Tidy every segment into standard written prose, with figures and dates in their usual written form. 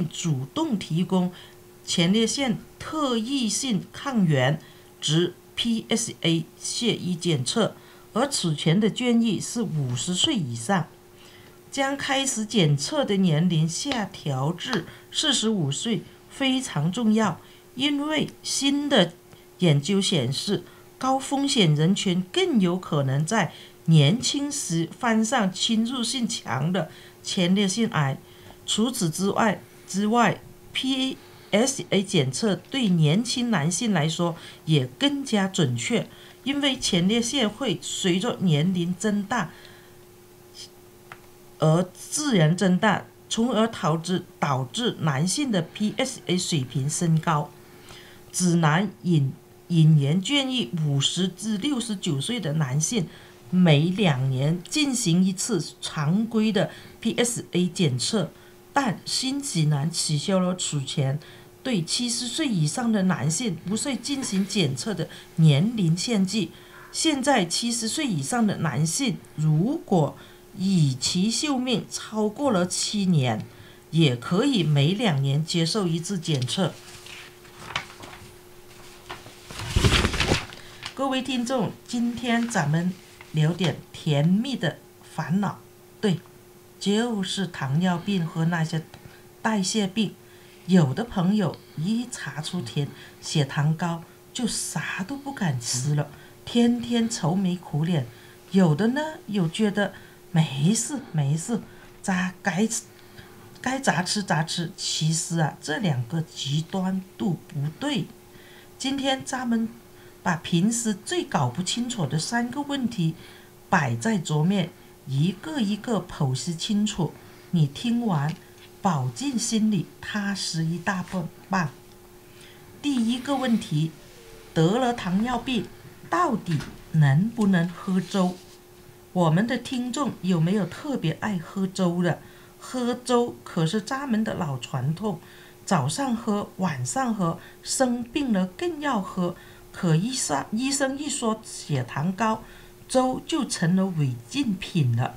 主动提供前列腺特异性抗原及 PSA 血液检测，而此前的建议是50岁以上。将开始检测的年龄下调至45岁非常重要，因为新的研究显示，高风险人群更有可能在年轻时患上侵入性强的前列腺癌。除此之外，PSA 检测对年轻男性来说也更加准确，因为前列腺会随着年龄增大而自然增大，从而导致男性的 PSA 水平升高。指南引言建议50至69岁的男性每2年进行一次常规的 PSA 检测，但新指南取消了此前对70岁以上的男性不需进行检测的年龄限制。现在70岁以上的男性如果以其寿命超过了7年，也可以每2年接受一次检测。各位听众，今天咱们聊点甜蜜的烦恼，对，就是糖尿病和那些代谢病。有的朋友一查出血糖高，就啥都不敢吃了，天天愁眉苦脸。有的呢，又觉得没事，该咋吃咋吃。其实啊，这2个极端都不对。今天咱们把平时最搞不清楚的3个问题摆在桌面，一个一个剖析清楚，你听完保证心里踏实一大半。第一个问题，得了糖尿病到底能不能喝粥？我们的听众有没有特别爱喝粥的？喝粥可是咱们的老传统，早上喝，晚上喝，生病了更要喝。可医生一说血糖高，粥就成了违禁品了。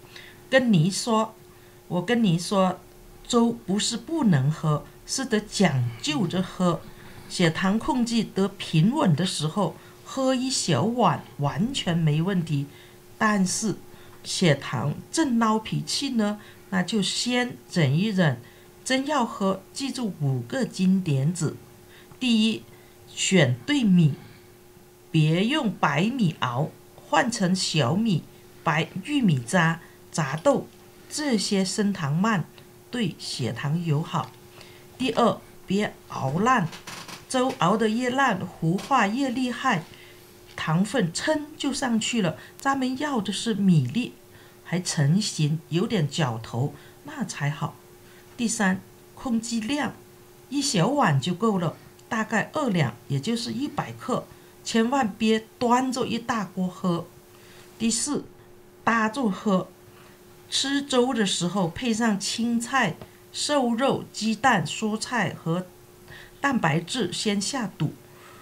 我跟你说，粥不是不能喝，是得讲究着喝。血糖控制得平稳的时候，喝一小碗完全没问题。但是血糖正闹脾气呢，那就先忍一忍。真要喝，记住5个金点子。第一，选对米，别用白米熬，换成小米、白玉米渣、杂豆，这些升糖慢，对血糖友好。第二，别熬烂，粥熬得越烂，糊化越厉害，糖分噌就上去了。咱们要的是米粒还成型，有点绞头，那才好。第三，控制量，一小碗就够了，大概2两，也就是100克，千万别端着一大锅喝。第四，搭着喝，吃粥的时候配上青菜、瘦肉、鸡蛋、蔬菜和蛋白质，先下肚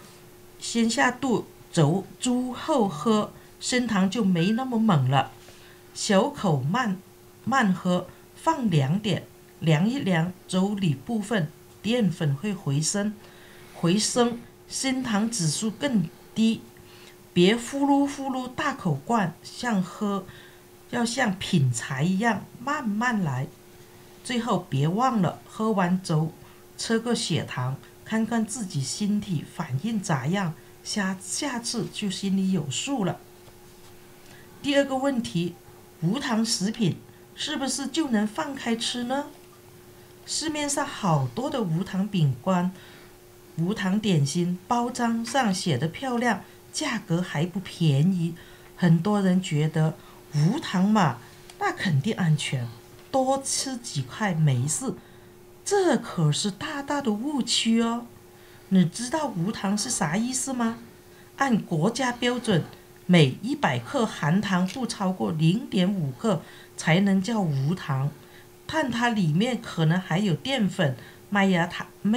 粥后喝，升糖就没那么猛了。小口慢喝，放凉点，凉一凉，粥里部分淀粉会回升，升糖指数更低。别呼噜大口灌，要像品茶一样慢慢来。最后别忘了，喝完粥测个血糖，看看自己身体反应咋样，下次就心里有数了。第二个问题，无糖食品是不是就能放开吃呢？市面上好多的无糖饼干、无糖点心，包装上写的漂亮，价格还不便宜。很多人觉得无糖嘛，那肯定安全，多吃几块没事，这可是大大的误区哦。你知道无糖是啥意思吗？按国家标准，每100克含糖不超过0.5克才能叫无糖，但它里面可能还有淀粉、麦芽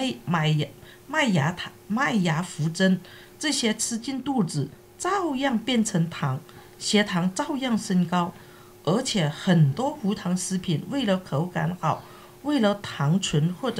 糊精，这些吃进肚子照样变成糖，血糖照样升高。而且很多无糖食品为了口感好，为了糖醇或者